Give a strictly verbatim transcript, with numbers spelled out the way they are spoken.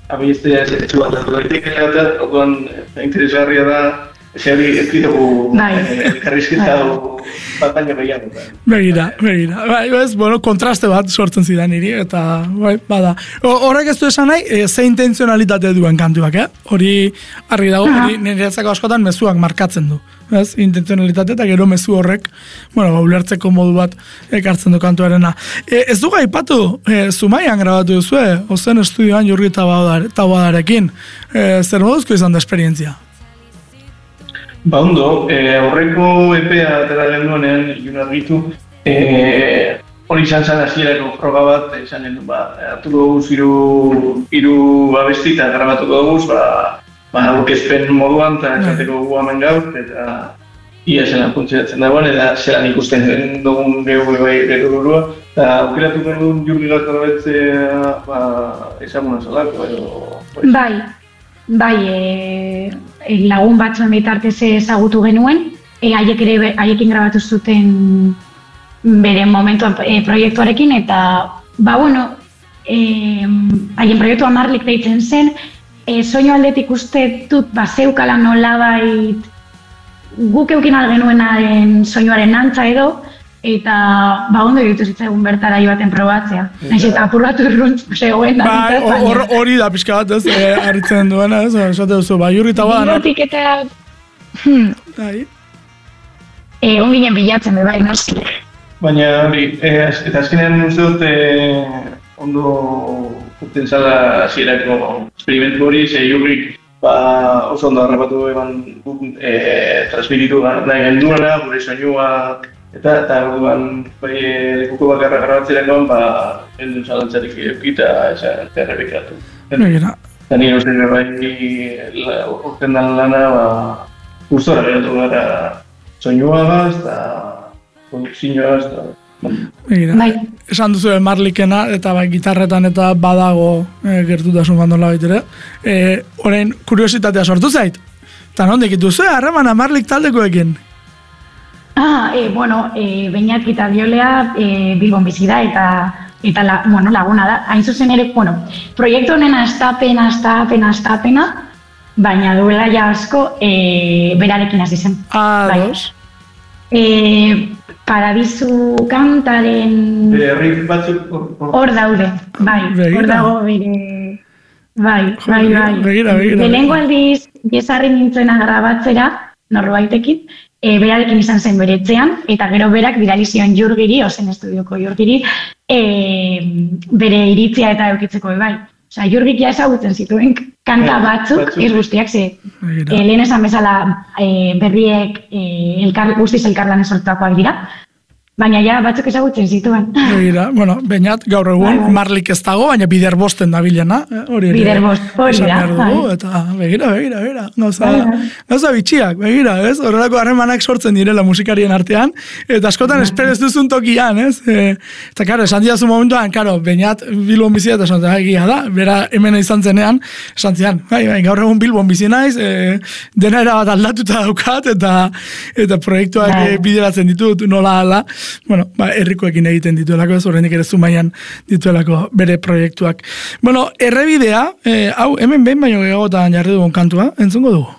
abiztea ez etxu bat dut daiteke eta orduan interesgarria da Xabi ez dugu elkarrizketa bat baino gehiago. Begira, begira. Bai, ez, bueno, kontraste bat sortzen zidan niri, eta, bai, bada. Horrek ez du esan nahi, e, ze intentzionalitate duen kantuak, eh? Hori, argi dago, hori niretzako askotan mezuak markatzen du. Ez, intentzionalitate eta gero mezu horrek, bueno, ulertzeko modu bat ekartzen du kantuarena. E, ez du gaipatu, e, Zumaian grabatu duzue, ozen estudioan Jurgi Taboadarekin. E, zer moduzko izan da esperientzia? Ba ondo, eh, aurreko epea atera genduenean, ilun argitu, eh, hori izan zen hasierako froga bat, izan gendu, ba, hartu dugu hiru hiru abesti eta grabatuko dugu, ba, ba, aurkezpen moduan, eta esateko gu hemen gaur, eta ia zelan funtzionatzen dagoen, eta zelan ikusten dugun gehu bai gero burua, eta aukeratu genuen Jurgi Taboadaretzea, ba, ezaguna zelako, edo... Bai. Bai, e, e, lagun batzuen bitartez ezagutu genuen, e, haiek ere haiekin grabatu zuten bere momentuan e, proiektuarekin, eta, ba, bueno, e, haien proiektua Marlik deitzen zen, e, soinu aldetik uste dut, ba, zeukala nolabait guk eukin algenuenaren soinuaren antza edo, eta ba ondo iruditu zitzaigun bertara joaten probatzea. Naiz eta apurratu urruntz zegoen da. Ba, hori da pixka bat, ez, harritzen duena, ez, esate duzu, ba, Jurgi Taboada. Bigotik eta... Bai. Egon ginen bilatzen, bai, noski. Baina, hori, eta azkenean uste dut, ondo urten zala hasierako esperimentu hori, ze Jurgik, ba, oso ondo harrapatu eban transmititu nahi genduena, gure soinua, Eta, eta orduan, bai, lekuko bakarra grabatzeren goan, ba, hendun zalantzarik eukita, esan, errepikatu. Eta nire uste, bai, orten dan lana, ba, gustora geratu gara soinua gaz, eta produkzioa gaz, eta... Bai. Esan duzu Marlikena, eta bai, gitarretan eta badago e, gertutasun bandola baitere. E, Horein, kuriositatea sortu zait. Eta nondik duzu, harremana Marlik taldekoekin? Ah, e, bueno, e, Beñat gitarriolea e, Bilbon bizi da eta eta la, bueno, laguna da. Hain zuzen ere, bueno, proiektu honen astapena, astapena, astapena, baina duela ja asko e, berarekin hasi zen. Ah, bai. Dos. E, Paradisu kantaren... Bere herri batzuk... Hor daude, bai, hor dago bere... Bai, bai, bai. Begira, begira. Lehenengo aldiz, jesarri nintzena grabatzera, norbaitekin, E, berarekin izan zen beretzean, eta gero berak bidali zion Jurgiri, ozen estudioko Jurgiri, e, bere iritzia eta eukitzeko bai. Osa, Jurgik ja ezagutzen zituen kanta batzuk, ez guztiak, ze e, lehen esan bezala e, berriek e, elkar, guztiz elkarlan esortutakoak dira, baina ja batzuk ezagutzen zituen. Begira, bueno, Beñat gaur egun Marlik ez dago, baina bider bosten da bilena. Eh? Bider bost, hori da. Eta begira, begira, begira. Gauza, gauza bitxiak, begira, ez? Horrelako harremanak sortzen direla musikarien artean, eta askotan espero ez duzun tokian, ez? E, eta karo, esan diazu momentuan, karo, Beñat Bilbon bizia eta esan egia da, bera hemen izan zenean, esan zian, bai, bai, gaur egun Bilbon bizi naiz, e, dena era bat aldatuta daukat, eta eta proiektuak e, bideratzen ditut, nola ala, bueno, ba, herrikoekin egiten dituelako, ez horrenik ere Zumaian dituelako bere proiektuak. Bueno, errebidea, eh, hau, hemen behin baino gehiagotan jarri dugun kantua, entzungo dugu?